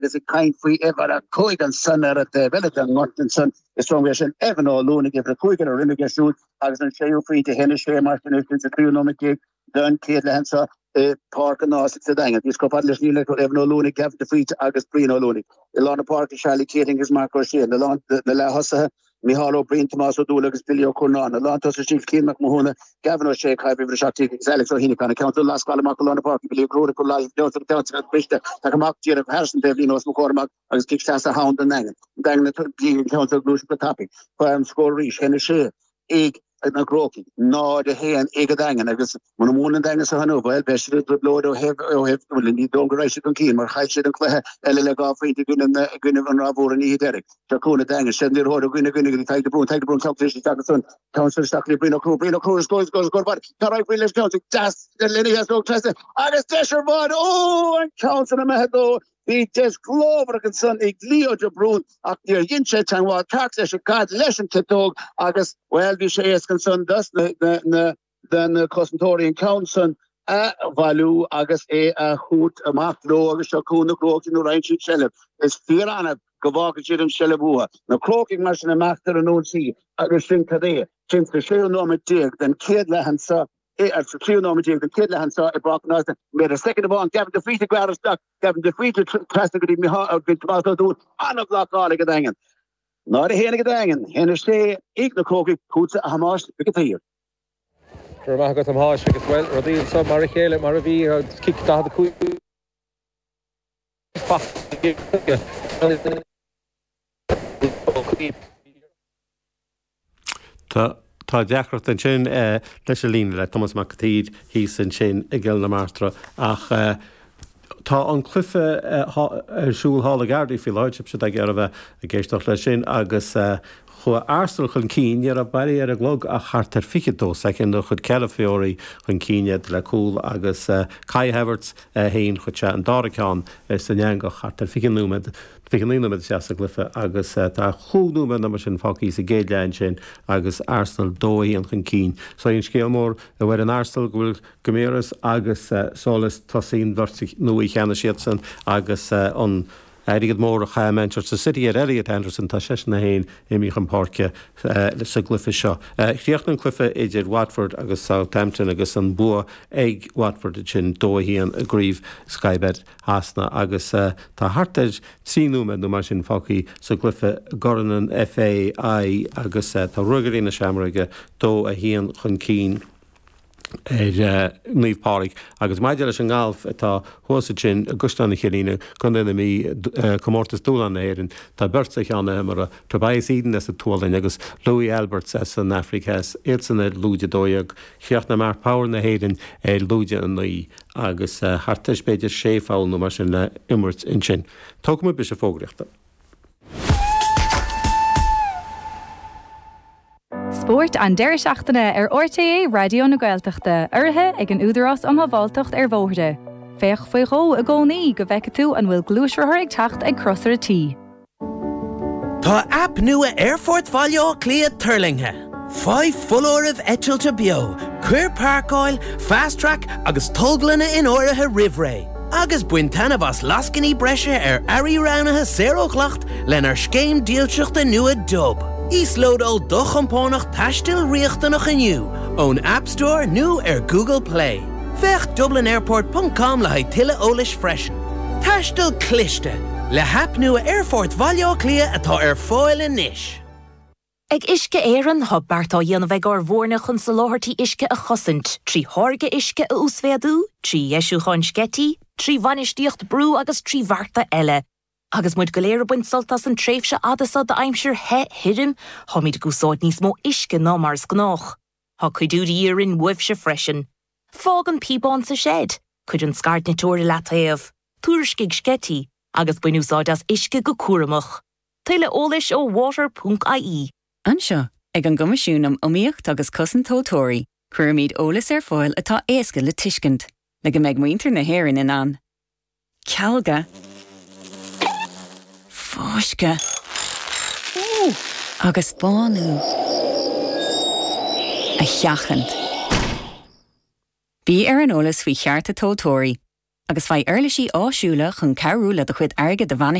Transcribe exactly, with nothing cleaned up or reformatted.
there's a kind free ever a coig and son at the Velitan Martin son is strong as an ever no loan give a coig or in a suit as an share free to Henry Share Martin is a trinomic done kid Lancer a park and us to dang it this copadless new ever no loan give the free to August Brino Looney the lawn park Charlie Kating is Marco Shea the lawn the La Hossa Mihalo Breen Tomaso Dulagus Billy Cornon, a lot of Chief King McMahon, Gavin Shake, High River Shot, Alex O'Hinican, account of last column on the park, Billy Crodical Life, Joseph Johnson, Bishop, Takamak, Jerry Harrison, Devlinos, McCormack, as Kickstassa Hound and Nang, Dang the Council of Blues for Tapping, Farm Score Reach, Henry Shea, Egg. Na croaky no de hen egedangen agus mon monen dangen so hanu wel best de blood o have o have will need don't race kon kien maar gaait sit en kle elle ga free te kunnen kunnen van ravoren nie derek so kone dangen sit der hoor kunnen kunnen die tijd de broon tijd de broon zelf is dat son council stakli brino crew brino crew goes goes goes but carai village council just the linear has no trust agus desher bod oh and council me hedo He just glover kan son ik leo de broon ak der jinche tan wa tax es gad lesson to dog agus well die she is kan son das the the the Cosmotorian council a value agus e a hoot a maflo agus shakuna croak in right shell is fear on a gavak chidem shellabua na croaking machine master and no see agus think today since the show no me dig then kid lehansa at the two normative the kid and saw a block nice made a second of all Gavin defeated ground stuck Gavin defeated trust to give me heart with tomato do on a block all again not a hen again and stay equal cook puts a hamas because here sure ma got some hash as well Rodil so Maricele Maravi kick down the coup Ta Tá deachracht an sin leis a lína le Thomas McAteed hí san sin i gil na Martra ach tá an cluife siúil hála gardaí fi leidship se ag ar a bheith a ggéisteach lei sin agus chu Arsenal chun cín ar a bailí ar a glog a chartar fichidó secin do chud Calafiori chun cíinead le cúil agus Kai Havertz haon chute an Dáricán san neanga chartar fichinúmed Figanlína sé a glyfa agus tá chúnúme na mar sin fáí sa géadlein sin agus Arsenal dóí an chun cín. So on scéal mór a bhfuir an Arsenal bhfuil goméras agus solas tosín bhirrta nuí cheanna siad san agus an Erigad mór a cha Manchester City ar Elliot Anderson tá sé na héin i mí an parke sa glyfa seo. Chríocht an clufa idir Watford agus Southampton agus an bua ag Watford sin dóhííon a gríomh Skybet hasna agus tá harteid tríúme nó mar sin fácií sa glyfa goranan F A I agus tá rugarí na seaamraige dó a híon chun cín er níomh páric agus maidir leis an gáilh atá thusa sin agustána chelína chun na mí commórtas dúlan éireann tá berta cheanna mar a trabáis ídan as a túlainn agus Louis Alberts as an Africas éilsanna lúide dóiag cheocht na mar power na héireann é lúide an naí agus hartas beidir sé fáil nó mar sin le immert in sin. Tóg mu be se fógriachta. Sport an deir seachtaine ar R T A Radio na Gaeltachta, uirthe ag an údarás am bháltacht ar bhóirde. Féach faoi ró a gcónaí go bheice tú an bhfuil glúisirthir ag teacht ag crossar a tí. Tá app nua Airfort Valio Clia Turlinghe. Five full of Etchilta bio, queer park oil, fast track, agus tolglana in orthe rivray. Agus buintana vas lascany brescia ar ari raunaha zero clacht len ar skeim dielchucht a nua dub. Íslód al doch an pónach tastil riachtanach aniu, ón App Store nu ar Google Play. Vech dublin airport dot com le haid tille ólis freisin. Tastil cliste, le hap nua Airfort Valio Clia atá ar fóil in nish. Ag isce éireann hab bartá dhéanamh ar bhórnach an sa láthirtí isce a chosint, trí thorge isce a úsfeadú, trí eisiúcháin scetí, trí bhanistíocht brú agus trí bharta eile. Agus muid go léir buint soltas an tréimhse adasa de aimsir he hirim, ha míid gúsáid níos mó isce ná mars gnách. Ha cuidúdi írin wibse freisin. Fág an píbán sa shed, cuid an scart na tóir lataíomh, túriscig scetí, agus buinúsáid as isce go cuaramach. Taile ólis ó water dot I E. Anseo, ag an gomasisiúnam omíocht agus cosan tótóirí, chuir míad ólas ar fáil atá éasca le tuiscint, le go meid muintir na héireann in an. Cealga. Fóisce. Agus bánú. A cheachant. Bhí ar an ólas faoi chearta tótóirí, agus fá airlisí áisiúla chun ceú le a chuid airge de bhaine